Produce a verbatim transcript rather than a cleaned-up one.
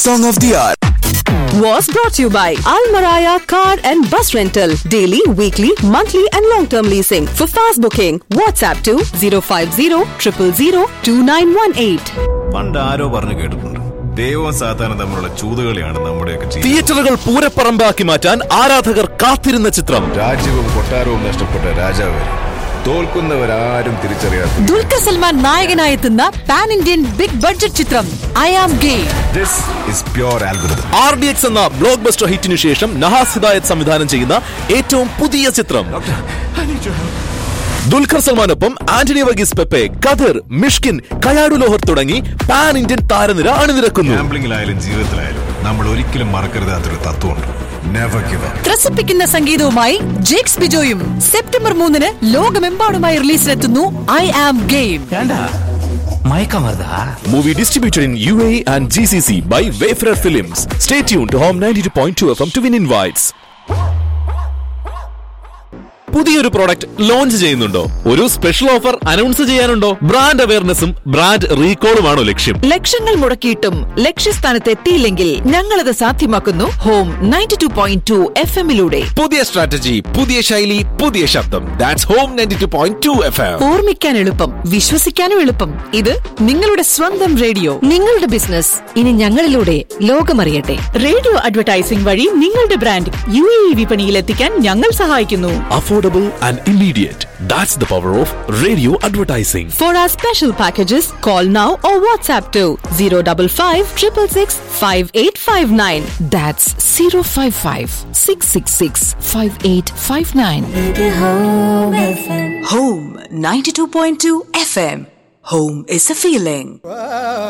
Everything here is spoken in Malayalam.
Song of the Hour was brought to you by Al Maraya Car and Bus Rental. Daily, weekly, monthly and long-term leasing. For fast booking, WhatsApp to zero five zero zero zero zero two nine one eight. പണ്ട് ആരോ പറഞ്ഞു കേട്ടിട്ടുണ്ട്, ദൈവവും സാത്താനും തമ്മിലുള്ള ചൂതുകളിയാണ് നമ്മുടെയൊക്കെ ജീവിതം. തിയേറ്ററുകൾ പൂരപ്പറമ്പാക്കി മാറ്റാൻ ആരാധകർ കാത്തിരുന്ന ചിത്രം. രാജ്യവും കൊട്ടാരവും നഷ്ടപ്പെട്ട രാജാവ് തോൽക്കുന്നവരാരും തിരിച്ചറിയാത്ത Dulquer Salman നായകനായെത്തുന്ന pan Indian big budget ചിത്രം I am game. This is pure algorithm. R D X എന്ന ബ്ലോക്ക് ബസ്റ്റർ ഹിറ്റിനു ശേഷം നഹാസ് ഹിദായത് സംവിധാനം ചെയ്യുന്ന ഏറ്റവും പുതിയ ചിത്രം. ദുൽഖർ സൽമാനൊപ്പം ആന്റണി വർഗീസ് പെപ്പെ, കഥർ, മിഷ്കിൻ, കയാടു ലോഹർ തുടങ്ങി പാൻ ഇന്ത്യൻ താരനിര അണിനിരക്കുന്നു. ഗാംബ്ലിംഗിലായാലും ജീവിതത്തിലായാലും നമ്മൾ ഒരിക്കലും മറക്കരുതാത്തൊരു തത്വമുണ്ട്: never give up. ത്രസിപ്പിക്കുന്ന സംഗീതവുമായി Jakes ബിജോയും September മൂന്നിന് ലോകമെമ്പാടുമായി റിലീസിലെത്തുന്നു I am game. Movie distributed in U A E and G C C by Wayfarer Films. Stay tuned to Home ninety-two point two F M to win invites. പുതിയൊരു പ്രോഡക്റ്റ് ലോഞ്ച് ചെയ്യുന്നുണ്ടോ? ഒരു special offer announce ചെയ്യാനുണ്ടോ? Brand അവയർനെസ്സും brand റീകോളുമാണോ ലക്ഷ്യം? ലക്ഷങ്ങൾ മുടക്കിയിട്ടും ലക്ഷ്യസ്ഥാനത്ത് എത്തിയില്ലെങ്കിൽ ഞങ്ങളത് സാധ്യമാക്കുന്നു home ninety two point two F എമ്മിലൂടെ. പുതിയ സ്ട്രാറ്റജി, പുതിയ ശൈലി, പുതിയ ശബ്ദം. That's home ninety two point two F M. ഓർമ്മിക്കാൻ എളുപ്പം, വിശ്വസിക്കാനും എളുപ്പം. ഇത് നിങ്ങളുടെ സ്വന്തം റേഡിയോ. നിങ്ങളുടെ ബിസിനസ് ഇനി ഞങ്ങളിലൂടെ ലോകമറിയട്ടെ. റേഡിയോ അഡ്വർടൈസിംഗ് വഴി നിങ്ങളുടെ ബ്രാൻഡ് യു എ ഇ വിപണിയിൽ എത്തിക്കാൻ ഞങ്ങൾ സഹായിക്കുന്നു. Affordable and immediate. That's the power of radio advertising. For our special packages, call now or WhatsApp to zero five five six six six five eight five nine. That's zero five five six six six five eight five nine. Home ninety-two point two F M. Home is a feeling.